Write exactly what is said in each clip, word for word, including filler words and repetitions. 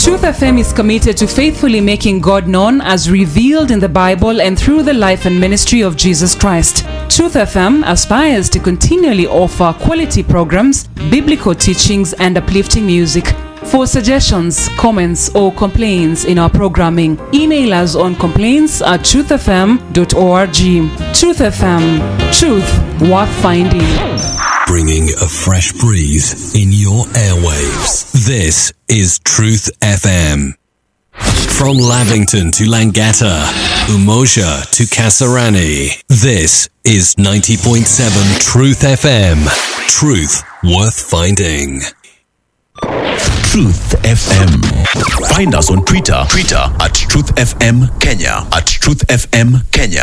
Truth F M is committed to faithfully making God known as revealed in the Bible and through the life and ministry of Jesus Christ. Truth F M aspires to continually offer quality programs, biblical teachings, and uplifting music. For suggestions, comments, or complaints in our programming, email us on complaints at truth f m dot org. Truth F M, truth worth finding. Bringing a fresh breeze in your airwaves. This is Truth F M. From Lavington to Langata, Umoja to Kasarani, this is ninety point seven Truth F M. Truth worth finding. Truth F M. Find us on Twitter, Twitter at Truth F M Kenya, at Truth F M Kenya.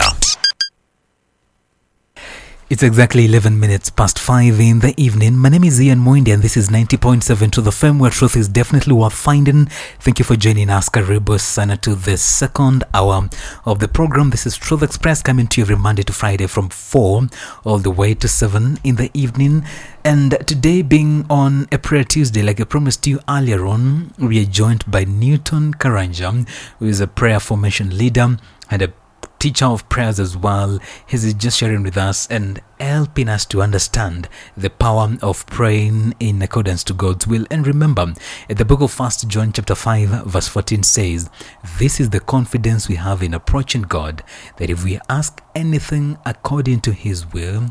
It's exactly eleven minutes past five in the evening. My name is Ian Moindi and this is ninety point seven Truth F M, where truth is definitely worth finding. Thank you for joining us, Karibu Sana, to the second hour of the program. This is Truth Express, coming to you every Monday to Friday from four all the way to seven in the evening. And today, being on a prayer Tuesday, like I promised you earlier on, we are joined by Newton Karanja, who is a prayer formation leader and a teacher of prayers as well. He's just sharing with us and helping us to understand the power of praying in accordance to God's will. And remember, the book of First John chapter five verse fourteen says, this is the confidence we have in approaching God, that if we ask anything according to his will,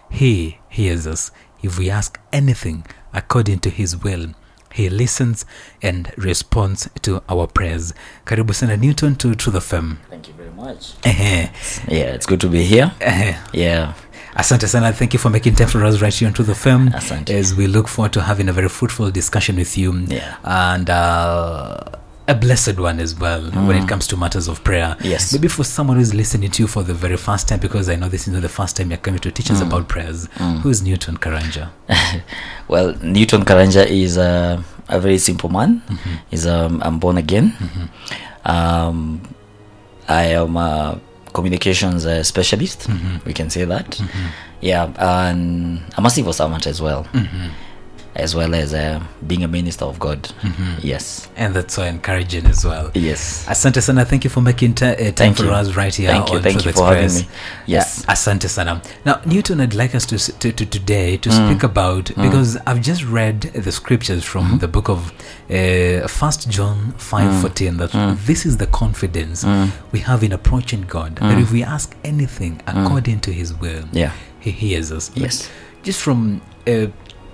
he hears us. If we ask anything according to his will, he listens and responds to our prayers. Karibu sana Newton to Truth F M. Thank you very much. Uh-huh. Yeah, it's good to be here. Uh-huh. Yeah. Asante sana. Thank you for making time for us right here on Truth F M. Asante. As we look forward to having a very fruitful discussion with you. Yeah. And uh, a blessed one as well mm. when it comes to matters of prayer. Yes. Maybe for someone who's listening to you for the very first time, because I know this is not the first time you're coming to teach us mm. about prayers. Mm. Who is Newton Karanja? Well, Newton Karanja is a, a very simple man. Mm-hmm. He's um, I'm born again. Mm-hmm. Um, I am a communications uh, specialist. Mm-hmm. We can say that. Mm-hmm. Yeah, and I'm a civil servant as well. Mm-hmm. As well as uh, being a minister of God. Mm-hmm. Yes. And that's so encouraging as well. Yes. Asante sana. Thank you for making t- uh, time thank for you. us right here. Thank you. On Thank Truth you for Express. having me. Yes. Uh, asante sana. Now, Newton, I'd like us to to, to today to mm. speak about, mm. because I've just read the scriptures from mm-hmm. the book of uh, First John five mm. fourteen, that mm. this is the confidence mm. we have in approaching God, mm. that if we ask anything according mm. to his will, yeah. he hears us. Yes. But just from uh,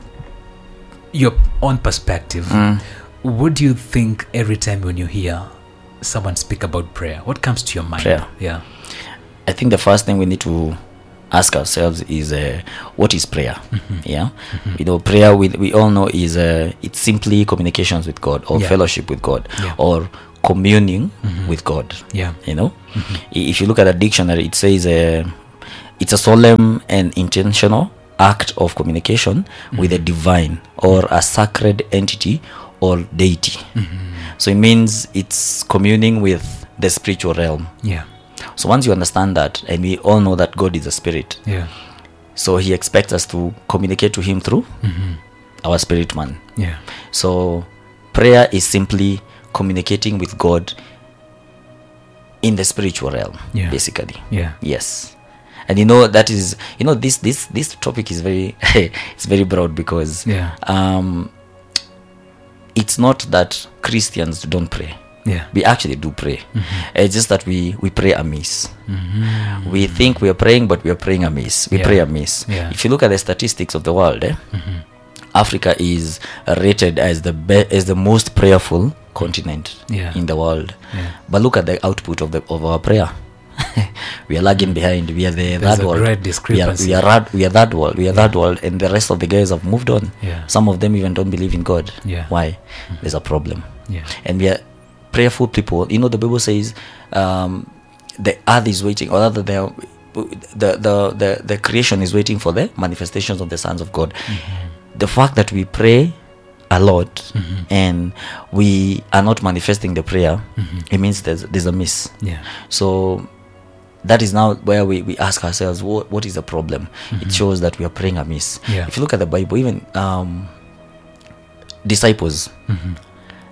your own perspective, mm. what do you think every time when you hear someone speak about prayer? What comes to your mind? Prayer. Yeah. I think the first thing we need to ask ourselves is uh, what is prayer? Mm-hmm. Yeah. Mm-hmm. You know, prayer we we all know is uh, it's simply communications with God, or yeah. fellowship with God, yeah. or communing mm-hmm. with God. Yeah. You know, mm-hmm. if you look at the dictionary, it says uh, it's a solemn and intentional act of communication mm-hmm. with a divine or a sacred entity or deity. Mm-hmm. So it means it's communing with the spiritual realm. Yeah. So once you understand that, and we all know that God is a spirit. Yeah. So he expects us to communicate to him through mm-hmm. our spirit man. Yeah. So prayer is simply communicating with God in the spiritual realm, yeah. basically. Yeah. Yes. And you know that is you know this this this topic is very it's very broad, because yeah. um it's not that Christians don't pray. Yeah. We actually do pray. Mm-hmm. It's just that we we pray amiss. Mm-hmm. We think we are praying, but we are praying amiss. We yeah. pray amiss. Yeah. If you look at the statistics of the world, eh, mm-hmm. Africa is rated as the be- as the most prayerful continent yeah. in the world. Yeah. But look at the output of the of our prayer. We are lagging behind. We are the There's third a world. Great discrepancy. We are we are, we are that world. We are yeah. that world, and the rest of the guys have moved on. Yeah. Some of them even don't believe in God. Yeah. Why? Mm-hmm. There's a problem. Yeah. And we are prayerful people. You know, the Bible says um, the earth is waiting, or rather, the the the the, the creation is waiting for the manifestations of the sons of God. Mm-hmm. The fact that we pray a lot mm-hmm. and we are not manifesting the prayer, mm-hmm. it means there's there's a miss. Yeah. So that is now where we, we ask ourselves, what what is the problem? Mm-hmm. It shows that we are praying amiss. Yeah. If you look at the Bible, even um, disciples, mm-hmm.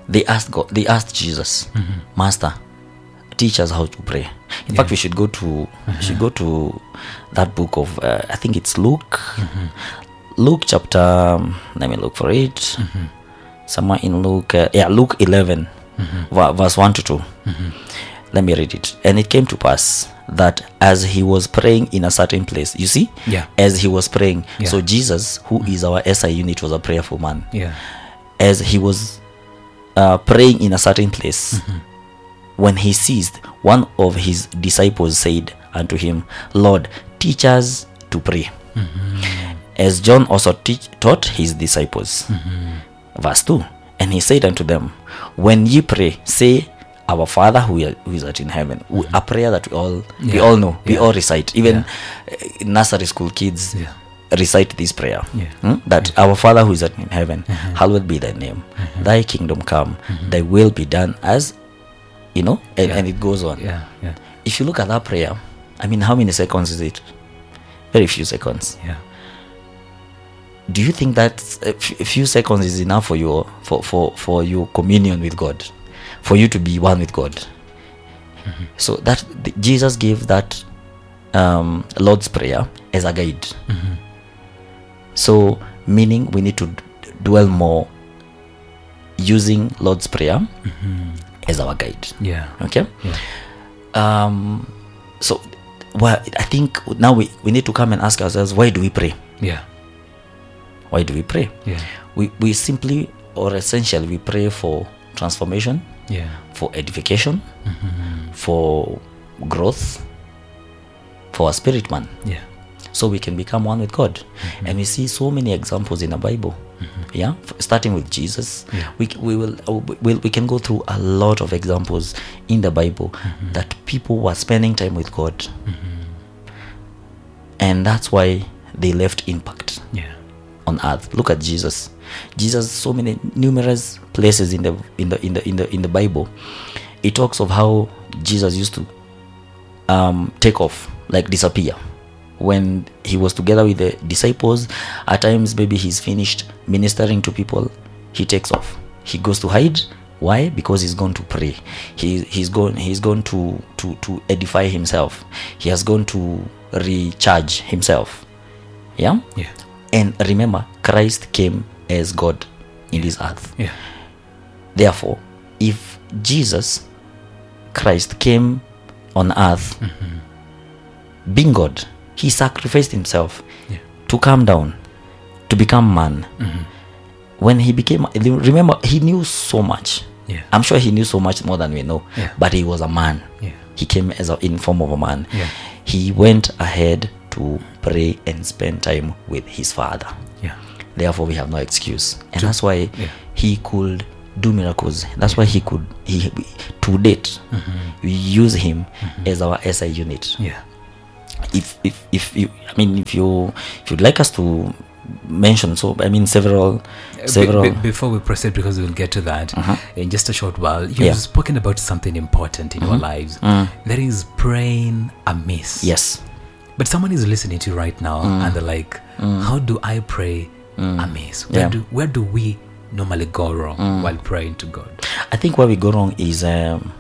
they asked God, they asked Jesus, Master, teach us how to pray. In Yeah. fact, we should go to we should go to that book of uh, I think it's Luke, Luke chapter. Um, let me look for it. Somewhere in Luke, uh, yeah, Luke eleven, v- verse one to two. Let me read it. And it came to pass that as he was praying in a certain place, you see, Yeah. as he was praying. Yeah. So Jesus, who is our S I unit, was a prayerful man. Yeah. As he was uh, praying in a certain place, when he ceased, one of his disciples said unto him, Lord, teach us to pray, as John also teach, taught his disciples. Verse two, and he said unto them, when ye pray, say, Our Father who is, who is art in heaven. We- a prayer that we all we Yeah. all know, we Yeah. all recite. Even Yeah. uh, nursery school kids Yeah. recite this prayer. Yeah. Hmm? That our Father who is art in heaven, hallowed be thy name. Thy kingdom come, thy will be done as, you know, and, Yeah. and it goes on. Yeah. Yeah. If you look at that prayer, I mean, how many seconds is it? Very few seconds. Yeah. Do you think that a f- a few seconds is enough for you, for, for, for your communion with God, for you to be one with God? So that the, Jesus gave that um, Lord's Prayer as a guide. So meaning we need to d- dwell more using Lord's Prayer as our guide. Yeah. Okay. Yeah. Um. So, well, I think now we, we need to come and ask ourselves, why do we pray? Yeah. Why do we pray? Yeah. We we simply or essentially we pray for transformation, Yeah. for edification, for growth, for our spirit man, Yeah. so we can become one with God. And we see so many examples in the Bible. Yeah, F- starting with Jesus, Yeah. we c- we will uh, we, we can go through a lot of examples in the Bible that people were spending time with God, and that's why they left impact Yeah. on earth. Look at Jesus. Jesus, so many numerous places in the in the in the in the in the Bible, it talks of how Jesus used to um, take off, like disappear. When he was together with the disciples, at times maybe he's finished ministering to people, he takes off. He goes to hide. Why? Because he's gone to pray. He he's gone he's gone to to to edify himself. He has gone to recharge himself. Yeah. Yeah. And remember, Christ came as God in this earth. Yeah. Therefore, if Jesus Christ came on earth being God, he sacrificed himself Yeah. to come down, to become man. When he became, remember, he knew so much. Yeah. I'm sure he knew so much more than we know. Yeah. But he was a man. Yeah. He came as a, in form of a man. Yeah. He went ahead to pray and spend time with his Father. Yeah. Therefore, we have no excuse, and that's why Yeah. he could do miracles. That's why he could. He to date, we use him as our S I unit. Yeah. If if if you, I mean, if you if you'd like us to mention, so I mean, several several. Be- be- before we proceed, because we'll get to that in just a short while, you've Yeah. spoken about something important in our lives. That is praying amiss. Yes. But someone is listening to you right now and they're like, how do I pray amiss? Where, Yeah. do, where do we normally go wrong while praying to God? I think where we go wrong is, um,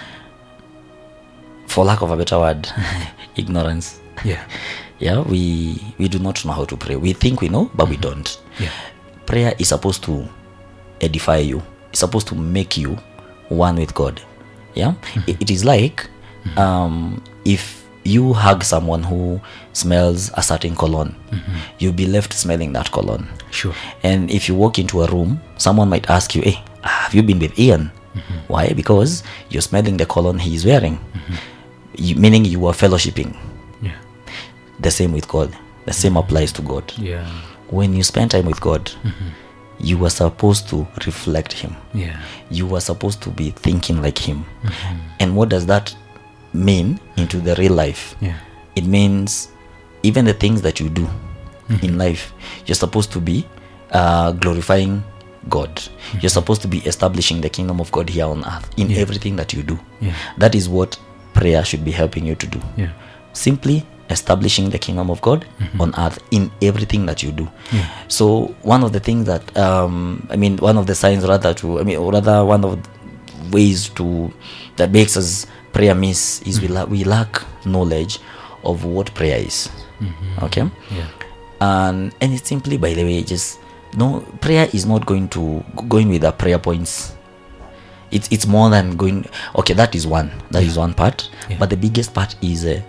for lack of a better word, ignorance. Yeah. Yeah, we we do not know how to pray. We think we know, but we don't. Yeah. Prayer is supposed to edify you. It's supposed to make you one with God. Yeah, it, it is like um, if you hug someone who smells a certain cologne, you'll be left smelling that cologne. Sure. And if you walk into a room, someone might ask you, "Hey, have you been with Ian?" Why? Because you're smelling the cologne he is wearing. You, meaning you are fellowshipping. Yeah. The same with God. The same applies to God. Yeah. When you spend time with God, you are supposed to reflect Him. Yeah. You are supposed to be thinking like Him. And what does that mean into the real life? Yeah. It means even the things that you do in life, you're supposed to be uh, glorifying God. You're supposed to be establishing the kingdom of God here on earth in Yeah. everything that you do. Yeah. That is what prayer should be helping you to do. Yeah. Simply establishing the kingdom of God Mhm. on earth in everything that you do. Yeah. So one of the things that um, I mean, one of the signs rather to I mean, or rather one of the ways to that makes us prayer miss is we la- we lack knowledge of what prayer is. Mhm. Okay, Yeah. and and it's simply, by the way, just no, prayer is not going to going with the prayer points. It's it's more than going. Okay, that is one. That is one part. Yeah. But the biggest part is uh,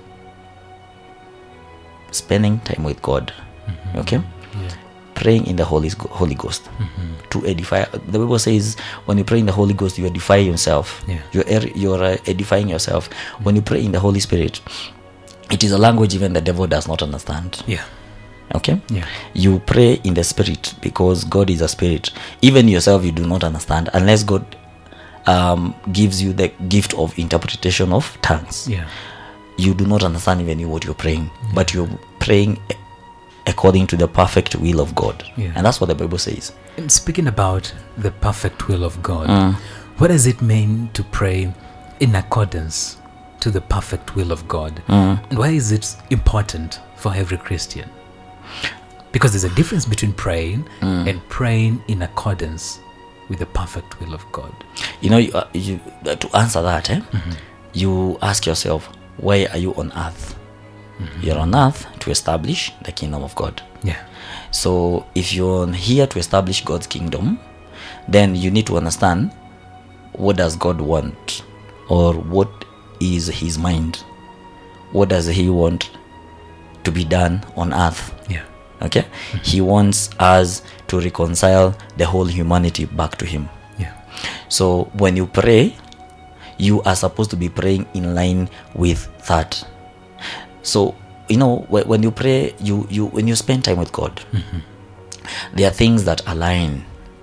spending time with God. Mhm. Okay, Yeah. praying in the Holy Holy Ghost Mhm. to edify. The Bible says when you pray in the Holy Ghost, you edify yourself. Yeah. You're er- you're uh, edifying yourself. When you pray in the Holy Spirit, it is a language even the devil does not understand. Yeah. Okay. Yeah. You pray in the Spirit because God is a spirit. Even yourself, you do not understand unless God um, gives you the gift of interpretation of tongues. Yeah. You do not understand even you what you're praying, but you're praying a- according to the perfect will of God. Yeah. And that's what the Bible says. And speaking about the perfect will of God, Mm. what does it mean to pray in accordance to the perfect will of God? Mm. And why is it important for every Christian? Because there's a difference between praying Mm. and praying in accordance with the perfect will of God. You know, you, uh, you, uh, to answer that, eh, you ask yourself, why are you on earth? You're on earth to establish the kingdom of God. Yeah. So if you're here to establish God's kingdom, then you need to understand what does God want, or what is his mind. What does he want to be done on earth? Yeah. Okay? He wants us to reconcile the whole humanity back to him. Yeah. So when you pray, you are supposed to be praying in line with that. So, you know, wh- when you pray, you, you when you spend time with God, there are things that align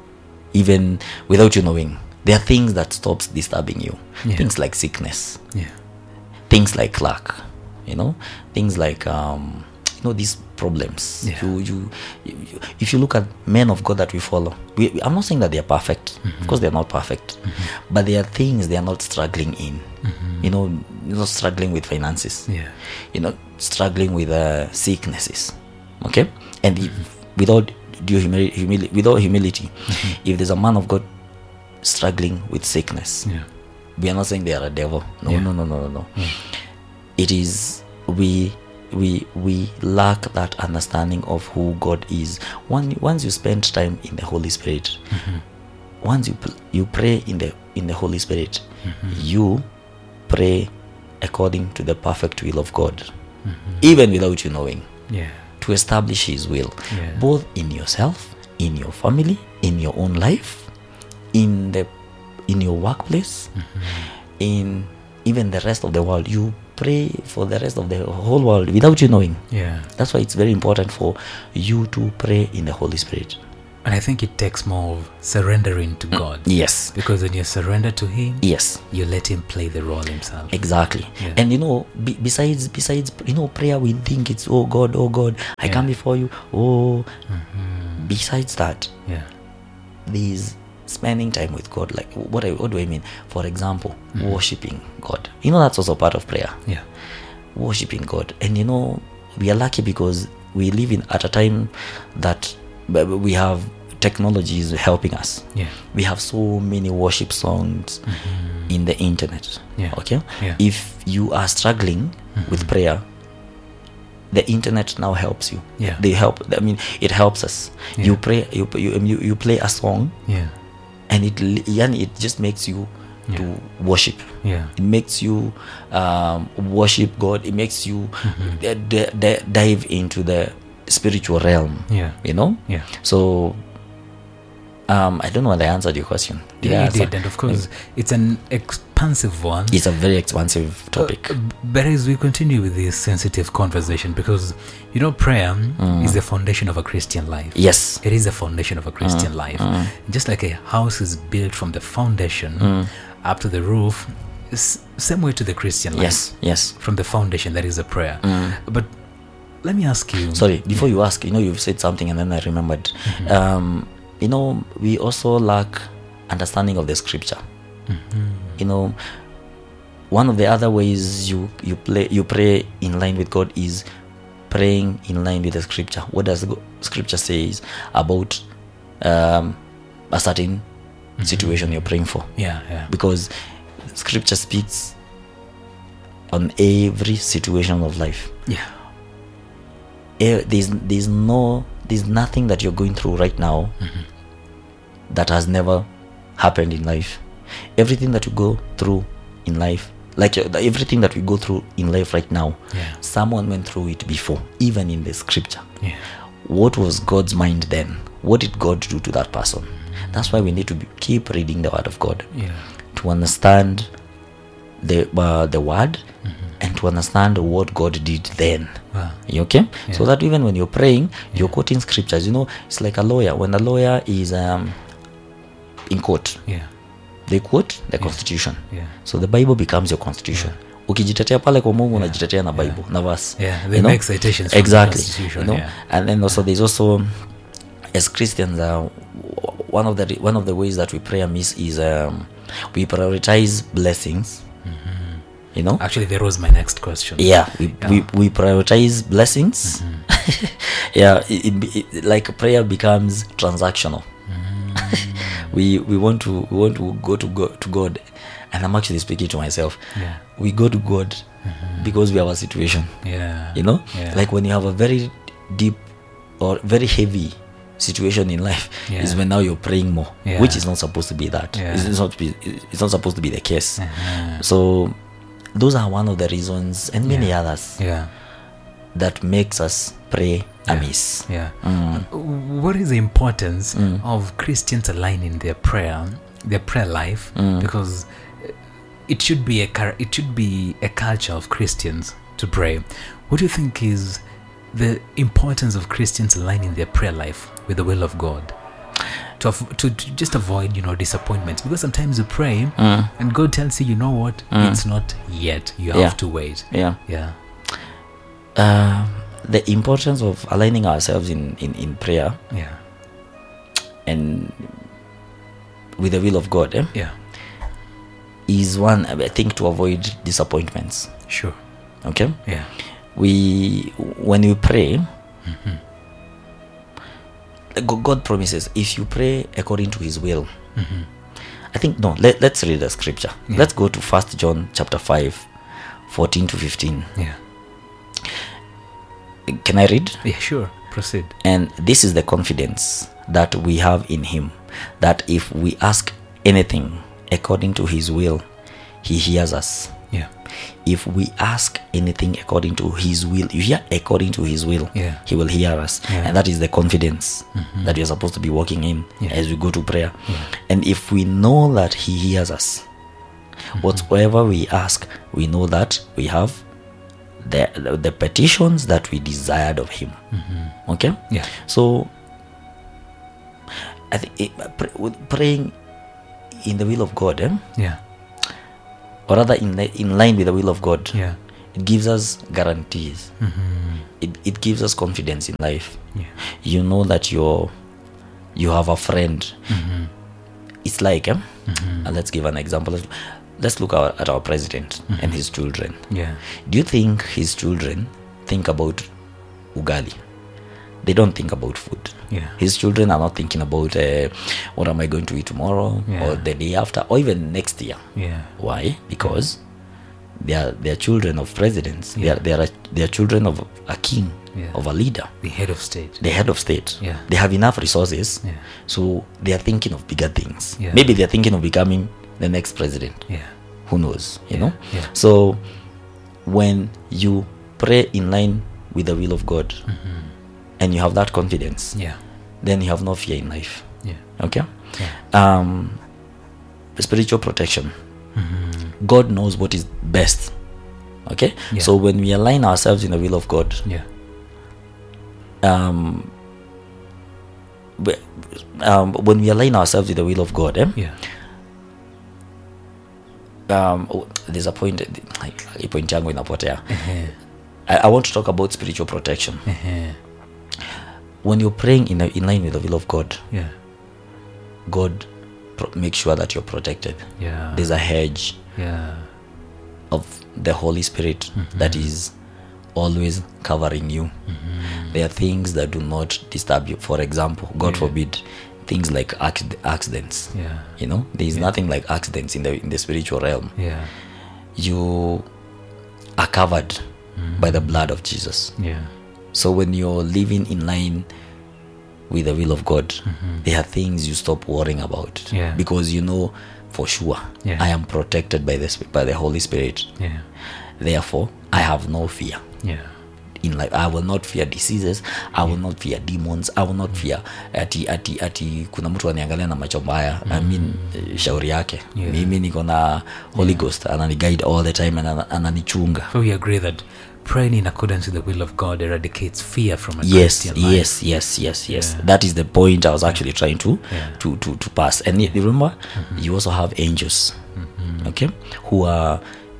even without you knowing. There are things that stops disturbing you. Yeah. Things like sickness, Yeah. things like lack, you know, things like um, you know, these problems. Yeah. You, you, you, you- if you look at men of God that we follow, we, we- I'm not saying that they are perfect. Of course, they are not perfect, but there are things they are not struggling in. You know, you know, struggling with finances. Yeah. You know, struggling with uh, sicknesses. Okay, and if, without due humili- humili- without humility, if there's a man of God struggling with sickness, Yeah. we are not saying they are a devil. No, Yeah. no, no, no, no, no. It is we we we lack that understanding of who God is. One, once you spend time in the Holy Spirit, once you pl- you pray in the in the Holy Spirit, you pray according to the perfect will of God, even without you knowing, Yeah. to establish His will, Yeah. both in yourself, in your family, in your own life, in the in your workplace, in even the rest of the world. You pray for the rest of the whole world without you knowing. Yeah. That's why it's very important for you to pray in the Holy Spirit. And I think it takes more of surrendering to God. Yes. Because when you surrender to Him, Yes. you let Him play the role Himself. Exactly. Yeah. And you know, be, besides besides you know, prayer, we think it's, oh God, oh God, I Yeah. come before you. Oh, besides that, Yeah. there's spending time with God. Like, what I, what do I mean? For example, worshiping God. You know, that's also part of prayer. Yeah. Worshiping God. And you know, we are lucky because we live in at a time that b- b- we have technologies helping us. Yeah. We have so many worship songs in the internet. Yeah. Okay. Yeah. If you are struggling with prayer, the internet now helps you. Yeah. They help. I mean, it helps us. Yeah. You pray. You, you you you play a song, Yeah. and it li- and it just makes you Yeah. to worship. Yeah. It makes you um, worship God. It makes you Mm-hmm. d- d- d- dive into the spiritual realm. Yeah. You know. Yeah. So um, I don't know whether I answered your question. Did I Yeah, you answer? did. And of course, it's an expansive one. It's a very expansive topic. Uh, but as we continue with this sensitive conversation, because, you know, prayer is the foundation of a Christian life. Yes. It is the foundation of a Christian life. Just like a house is built from the foundation up to the roof, s- same way to the Christian life. Yes. Yes. From the foundation, that is a prayer. But let me ask you. Sorry, before you ask, you know, you've said something and then I remembered. Um, you know, we also lack understanding of the scripture. You know, one of the other ways you you play you pray in line with God is praying in line with the scripture. What does the scripture says about um, a certain mm-hmm. situation you're praying for? Yeah, yeah. Because scripture speaks on every situation of life. Yeah. Eh, There's there's no there's nothing that you're going through right now mm-hmm. that has never happened in life. Everything that you go through in life, like uh, everything that we go through in life right now, yeah. someone went through it before, even in the scripture. Yeah. What was God's mind then? What did God do to that person? Mm-hmm. That's why we need to be, keep reading the word of God Yeah. to understand the uh, the word Mm-hmm. and to understand what God did then. Wow. You okay? Yeah. So that even when you're praying, you're quoting scriptures. You know, it's like a lawyer. When a lawyer is um, in court, Yeah. they quote the constitution. Yeah. So the Bible becomes your constitution. Ukijitetea pale kwa Mungu unajitetea na Bible, na verse. Yeah, they You know? make citations from the exactly. Constitution, You know, yeah. and then also there's also, as Christians, uh, one of the one of the ways that we pray amiss is um, we prioritize blessings. Mm-hmm. You know, Actually, there was my next question. yeah, we Yeah. we, we prioritize blessings. Mm-hmm. yeah, it, it, it, like prayer becomes transactional. Mm-hmm. we we want to we want to go to God to God, and I'm actually speaking to myself. Yeah. We go to God Mm-hmm. because we have a situation. Yeah. You know, Yeah. like when you have a very deep or very heavy situation in life, Yeah. is when now you're praying more, Yeah. which is not supposed to be that. Yeah. It's not be, it's not supposed to be the case. Uh-huh. So those are one of the reasons, and many Yeah. others, Yeah. that makes us pray Yeah. amiss. Yeah. Mm. What is the importance Mm. of Christians aligning their prayer, their prayer life? Mm. Because it should be a car- it should be a culture of Christians to pray. What do you think is the importance of Christians aligning their prayer life with the will of God? To, av- to, to just avoid, you know, disappointments, because sometimes you pray Mm. and God tells you, you know what, Mm. it's not yet. You have Yeah. to wait. Yeah. Yeah. Uh, the importance of aligning ourselves in, in, in prayer Yeah. and with the will of God eh, Yeah. is one, I think, to avoid disappointments. Sure. Okay? Yeah. We, when we pray, Mm-hmm. Go- God promises if you pray according to His will. Mm-hmm. I think no. Let, let's read the scripture. Yeah. Let's go to First John chapter five, fourteen to fifteen. Yeah. Can I read? Yeah, sure. Proceed. And this is the confidence that we have in Him, that if we ask anything according to His will, He hears us. Yeah. If we ask anything according to His will, you hear according to His will, Yeah. He will hear us. Yeah. And that is the confidence Mhm. that we are supposed to be walking in Yeah. as we go to prayer. Yeah. And if we know that He hears us, whatsoever we ask, we know that we have the, the, the petitions that we desired of Him. Okay? Yeah. So, I think it, pray, with praying in the will of God, eh? Yeah. or rather in, li- in line with the will of God, Yeah. it gives us guarantees. Mm-hmm. It, it gives us confidence in life. Yeah. You know that you're, you have a friend. Mm-hmm. It's like, eh? Mm-hmm. Uh, let's give an example. Let's, let's look our, at our president and his children. Yeah. Do you think his children think about ugali? They don't think about food. Yeah. His children are not thinking about uh, what am I going to eat tomorrow, Yeah. or the day after, or even next year. Yeah. Why? Because they are they are children of presidents. Yeah. They are they are they are children of a king, Yeah. of a leader, The head of state. the head of state. Yeah. They have enough resources, Yeah. so they are thinking of bigger things. Yeah. Maybe they are thinking of becoming the next president. Yeah. Who knows? You Yeah. know. Yeah. So when you pray in line with the will of God, Mm-hmm. and you have that confidence, Yeah. then you have no fear in life. Yeah. Okay. Yeah. Um, spiritual protection. Mm-hmm. God knows what is best. Okay. Yeah. So when we align ourselves in the will of God, Yeah. um, we- um, when we align ourselves with the will of God, eh, Yeah. um, oh, there's a point. A point yangu inapotea. Uh-huh. I, I want to talk about spiritual protection. Uh-huh. When you're praying in, a, in line with the will of God, Yeah. God pro- makes sure that you're protected. Yeah. There's a hedge. Yeah. of the Holy Spirit mm-hmm. that is always covering you. Mm-hmm. There are things that do not disturb you. For example, God yeah. forbid, things like acc- accidents. Yeah. You know, there is yeah. nothing like accidents in the in the spiritual realm. Yeah. You are covered mm-hmm. by the blood of Jesus. Yeah. So when you're living in line with the will of God, mm-hmm. there are things you stop worrying about. Yeah. Because you know for sure yeah. I am protected by the by the Holy Spirit. Yeah. Therefore, I have no fear. Yeah. In life, I will not fear diseases. I will yeah. not fear demons. I will not mm. fear ati ati ati kuna mtu aniangalia na macho mbaya. Mm. I mean, uh, shauri yake. Yeah. Mimi niko na Holy yeah. Ghost anani guide all the time and ananichunga. So we agree that praying in accordance with the will of God eradicates fear from a yes, Christian life. Yes, yes, yes, yes. Yeah. That is the point I was actually yeah. trying to, yeah. to to to pass. And you remember, mm-hmm. you also have angels, mm-hmm. okay, who are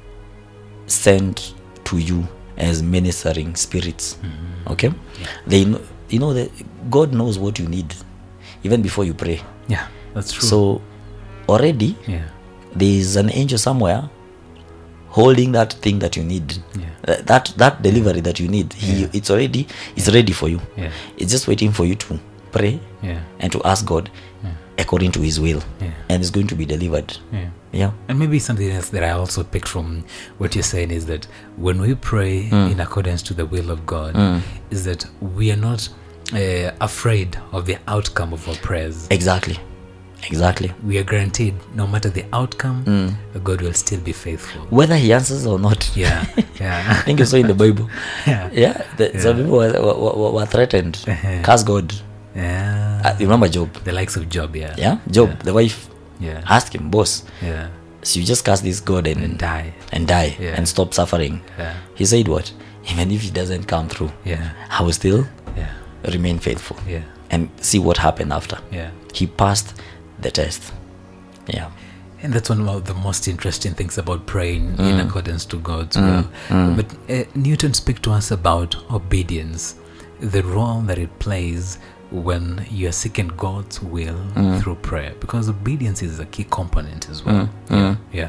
sent to you as ministering spirits. Mm-hmm. Okay, yeah. They know, you know that God knows what you need even before you pray. Yeah, that's true. So already, yeah. there is an angel somewhere holding that thing that you need. Yeah. That, that that delivery that you need. He yeah. it's already it's yeah. ready for you. Yeah. It's just waiting for you to pray yeah. and to ask God yeah. according to His will, yeah. and it's going to be delivered. Yeah. Yeah. And maybe something else that I also picked from what you're saying is that when we pray mm. in accordance to the will of God, mm. is that we are not uh, afraid of the outcome of our prayers. Exactly. Exactly. We are guaranteed, no matter the outcome, mm. God will still be faithful, whether He answers or not. Yeah, yeah. I think you saw in the Bible. Yeah, yeah. The, yeah. Some people were, were, were threatened. Uh-huh. Curse God. Yeah. Uh, you remember Job? The likes of Job. Yeah. Yeah. Job, yeah. the wife. Yeah. Asked him, boss. Yeah. So you just curse this God and, and die and die yeah. and stop suffering. Yeah. He said, what? Even if He doesn't come through, yeah, I will still yeah. remain faithful. Yeah. And see what happened after. Yeah. He passed the test. Yeah. And that's one of the most interesting things about praying mm. in accordance to God's mm. will. Mm. But uh, Newton, speak to us about obedience, the role that it plays when you're seeking God's will mm. through prayer, because obedience is a key component as well. Mm. Yeah.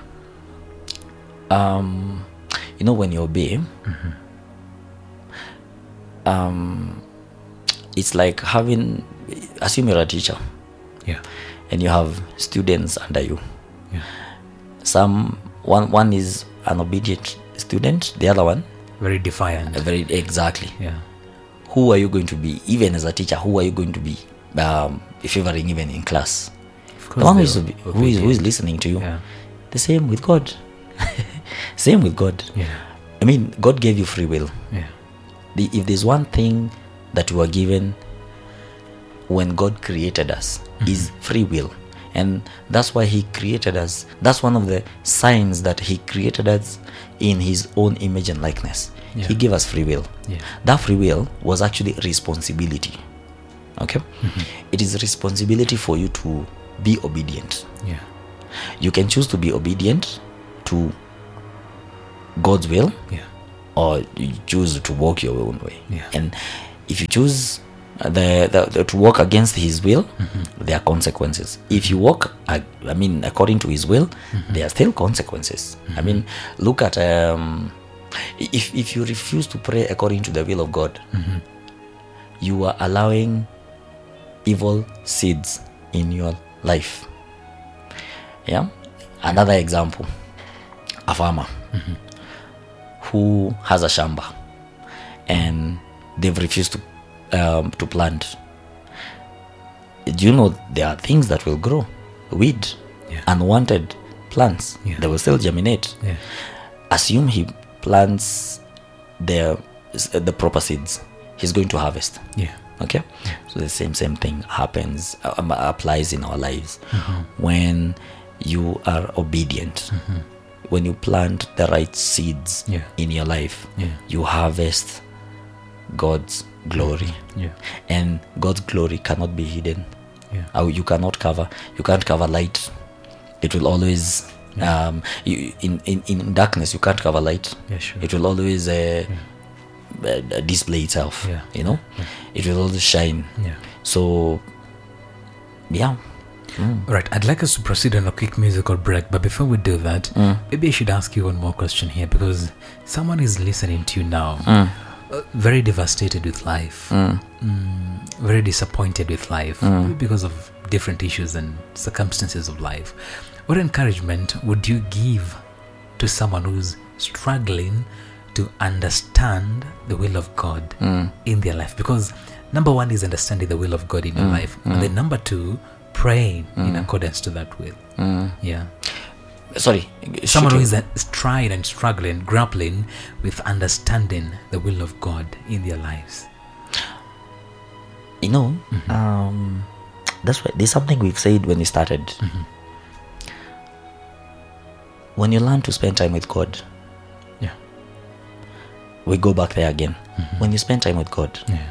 yeah. Um, you know, when you obey, mm-hmm. um, it's like having, assume you're a teacher. Yeah. And you have students under you. Yeah. Some one one is an obedient student, the other one very defiant. Very exactly. Yeah. Who are you going to be? Even as a teacher, who are you going to be um, favoring even in class? The one who is, who is who is listening to you. Yeah. The same with God. Same with God. Yeah. I mean, God gave you free will. Yeah. The, if there's one thing that you are given when God created us, mm-hmm. is free will. And that's why He created us. That's one of the signs that He created us in His own image and likeness. Yeah. He gave us free will. Yeah. That free will was actually responsibility. Okay? Mm-hmm. It is a responsibility for you to be obedient. Yeah. You can choose to be obedient to God's will, yeah. or you choose to walk your own way. Yeah. And if you choose the, the, the to walk against His will, mm-hmm. there are consequences. If you walk, I, I mean, according to His will, mm-hmm. there are still consequences. Mm-hmm. I mean, look at um, if if you refuse to pray according to the will of God, mm-hmm. you are allowing evil seeds in your life. Yeah. Another example: a farmer mm-hmm. who has a shamba, and they've refused to um, to plant. Do you know there are things that will grow? Weed, yeah. unwanted plants, yeah. they will still germinate. Yeah. Assume he plants the the proper seeds, he's going to harvest. Yeah. Okay. Yeah. So the same same thing happens um, applies in our lives. Mm-hmm. When you are obedient, mm-hmm. when you plant the right seeds yeah. in your life, yeah. you harvest God's glory. Yeah. And God's glory cannot be hidden. Yeah. Uh, you cannot cover. You can't cover light. It will always. Yeah. Um, you, in, in in darkness, you can't cover light. Yeah, sure. It will always uh, yeah. uh, display itself. Yeah. You know, yeah. it will always shine. Yeah. So, yeah. Mm. Right, I'd like us to proceed on a quick musical break, but before we do that, Mm. maybe I should ask you one more question here, because someone is listening to you now, Mm. uh, very devastated with life, Mm. mm, very disappointed with life, Mm. because of different issues and circumstances of life. What encouragement would you give to someone who's struggling to understand the will of God Mm. in their life? Because number one is understanding the will of God in your Mm. life, Mm. and then number two, praying in Mm. accordance to that will. Mm. Yeah. Sorry. Someone who shooting. is uh, trying and struggling, grappling with understanding the will of God in their lives. You know, Mhm. um, that's why there's something we've said when we started. Mhm. When you learn to spend time with God, Yeah. we go back there again. Mhm. When you spend time with God, Yeah.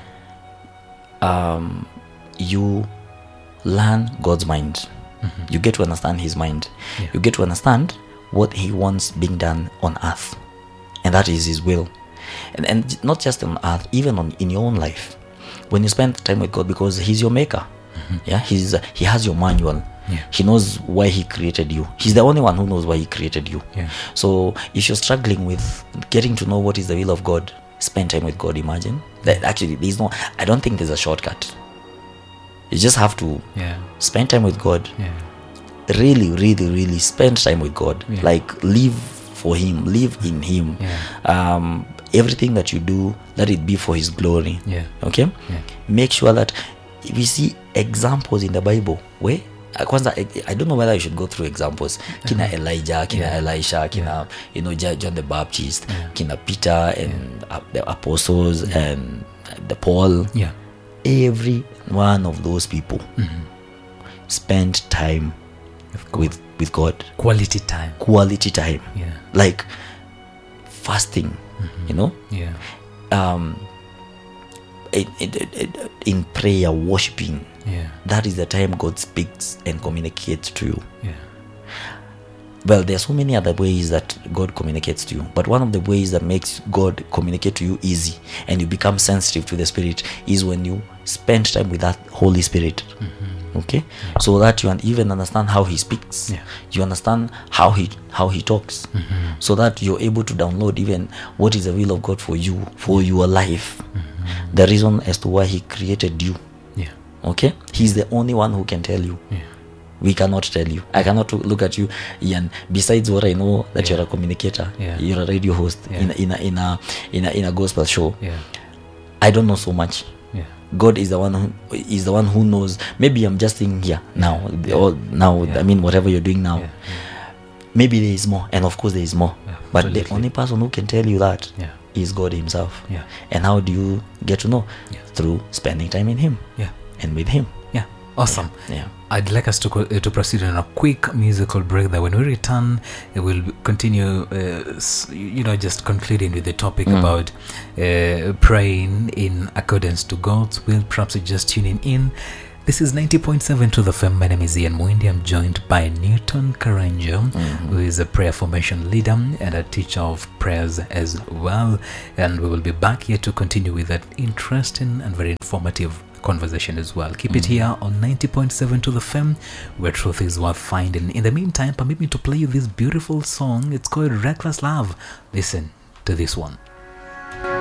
um, you learn God's mind. Mhm. You get to understand His mind. Yeah. You get to understand what He wants being done on earth, and that is His will. And and not just on earth, even on in your own life. When you spend time with God, because He's your maker, yeah, He's uh, He has your manual. Yeah. He knows why He created you. He's the only one who knows why He created you. Yeah. So if you're struggling with getting to know what is the will of God, spend time with God. Imagine that actually there's no. I don't think there's a shortcut. You just have to Yeah. spend time with God. Yeah. Really, really, really spend time with God. Yeah. Like live for Him, live in Him. Yeah. Um, everything that you do, let it be for His glory. Yeah. Okay. Yeah. Make sure that we see examples in the Bible where uh, kwanza, I, I don't know whether I should go through examples. Kina Elijah, kina Yeah. Elisha, kina you know Ja- John the Baptist, Yeah. kina Peter and uh, the apostles and the Paul. Yeah. Every one of those people Mhm. spend time Of course. with with God, Quality time. quality time, Yeah. like fasting. You know, Yeah. um, in, in, in- in prayer, worshiping. Yeah. That is the time God speaks and communicates to you. Yeah. Well, there are so many other ways that God communicates to you, but one of the ways that makes God communicate to you easy and you become sensitive to the Spirit is when you spend time with that Holy Spirit. Okay, so that you un- even understand how He speaks. Yeah. You understand how he how he talks, so that you're able to download even what is the will of God for you, for your life, the reason as to why He created you. Yeah. Okay, He's the only one who can tell you. Yeah. We cannot tell you. I cannot look at you, Ian. Besides what I know, that Yeah. you're a communicator, Yeah. you're a radio host Yeah. in a, in a in a in a in a gospel show. Yeah. I don't know so much. Yeah. God is the one who is the one who knows. Maybe I'm just saying here now, Yeah. or now. Yeah. I mean, whatever you're doing now. Yeah. Maybe there is more, and of course there is more. Yeah, but absolutely. the only person who can tell you that is Yeah. God Himself. Yeah. And how do you get to know? Yeah. Through spending time in Him Yeah. and with Him. Yeah. Awesome. Yeah. I'd like us to co- uh, to proceed on a quick musical break. That when we return, uh, we'll continue, uh, s- you know, just concluding with the topic Mm. about uh, praying in accordance to God's will. Perhaps you're just tuning in. This is ninety point seven to the F M. My name is Ian Mwindi. I'm joined by Newton Karanjo, Mhm. who is a prayer formation leader and a teacher of prayers as well. And we will be back here to continue with that interesting and very informative conversation as well. Keep it here on ninety point seven to the F M, where truth is worth finding. In the meantime, permit me to play you this beautiful song. It's called Reckless Love. Listen to this one.